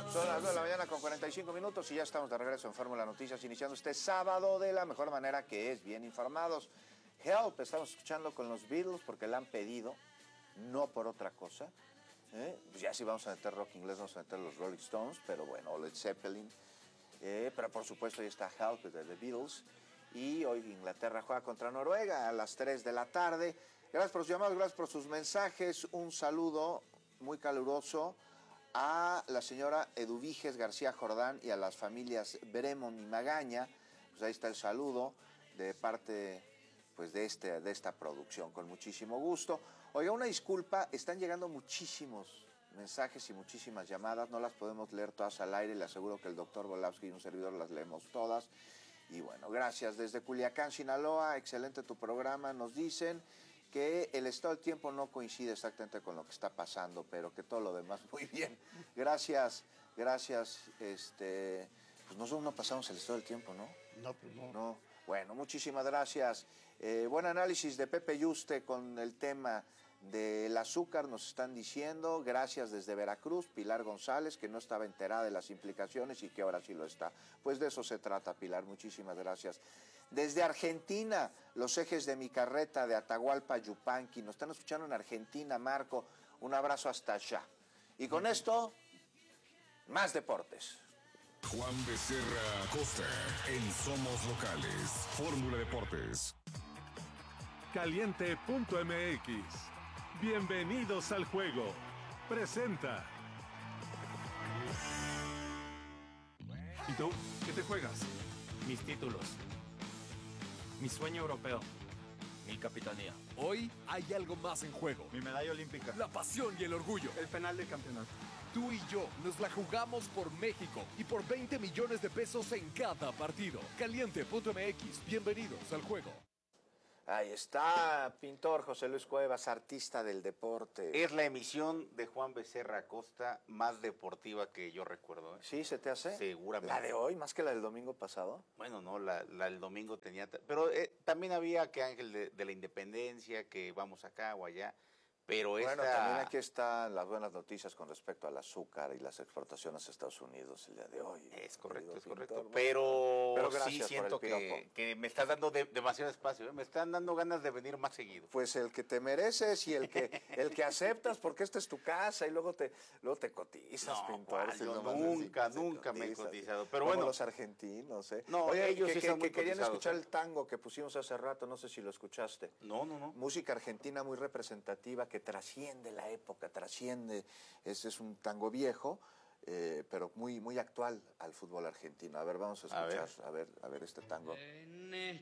Son las 2 de la mañana con 45 minutos y ya estamos de regreso en Fórmula Noticias, iniciando este sábado de la mejor manera, que es bien informados. Help, estamos escuchando con los Beatles porque la han pedido, no por otra cosa. Pues ya sí vamos a meter rock inglés, vamos a meter los Rolling Stones, pero bueno, Led Zeppelin. Pero por supuesto ahí está Help de The Beatles. Y hoy Inglaterra juega contra Noruega a las 3 de la tarde. Gracias por sus llamados, gracias por sus mensajes. Un saludo muy caluroso a la señora Eduviges García Jordán y a las familias Bremon y Magaña. Pues ahí está el saludo de parte pues de esta producción, con muchísimo gusto. Oiga, una disculpa, están llegando muchísimos mensajes y muchísimas llamadas, no las podemos leer todas al aire, le aseguro que el doctor Volavsky y un servidor las leemos todas. Y bueno, gracias. Desde Culiacán, Sinaloa, excelente tu programa, nos dicen que el estado del tiempo no coincide exactamente con lo que está pasando, pero que todo lo demás muy bien. Gracias. Pues nosotros no pasamos el estado del tiempo, ¿no? No, pues no. No. Bueno, muchísimas gracias. Buen análisis de Pepe Yuste con el tema del azúcar, nos están diciendo. Gracias desde Veracruz, Pilar González, que no estaba enterada de las implicaciones y que ahora sí lo está. Pues de eso se trata, Pilar, muchísimas gracias. Desde Argentina, los ejes de mi carreta de Atahualpa Yupanqui, nos están escuchando en Argentina, Marco, un abrazo hasta allá. Y con esto, más deportes. Juan Becerra Acosta en Somos Locales, Fórmula Deportes. Caliente.mx. Bienvenidos al juego. Presenta. ¿Y tú? ¿Qué te juegas? Mis títulos. Mi sueño europeo. Mi capitanía. Hoy hay algo más en juego. Mi medalla olímpica. La pasión y el orgullo. El penal de campeonato. Tú y yo nos la jugamos por México y por 20 millones de pesos en cada partido. Caliente.mx. Bienvenidos al juego. Ahí está, pintor José Luis Cuevas, artista del deporte. Es la emisión de Juan Becerra Acosta más deportiva que yo recuerdo. ¿Sí se te hace? Seguramente. ¿La de hoy más que la del domingo pasado? Bueno, no, la del domingo tenía... Pero también había que Ángel de la Independencia, que vamos acá o allá. Pero bueno, también aquí están las buenas noticias con respecto al azúcar y las exportaciones a Estados Unidos el día de hoy. Es correcto, es correcto. Pintor. Pero sí gracias siento que me estás dando demasiado espacio, ¿eh? Me están dando ganas de venir más seguido. Pues el que te mereces y el que aceptas, porque esta es tu casa y luego te cotizas, No, pintor. yo nomás nunca me he cotizado. Pero como bueno, los argentinos, ¿eh? No, oye, ellos sí son muy que querían cotizados, escuchar ¿eh? el tango que pusimos hace rato, no sé si lo escuchaste. No. Música argentina muy representativa que trasciende la época, ese es un tango viejo, pero muy actual al fútbol argentino. A ver, vamos a escuchar, a ver este tango.